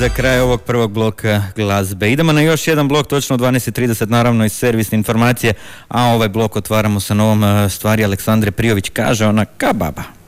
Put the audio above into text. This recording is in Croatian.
Za kraj ovog prvog bloka glazbe. Idemo na još jedan blok, točno u 12:30, naravno iz servisne informacije, a ovaj blok otvaramo sa novom stvari Aleksandre Prijović, kaže ona ka baba.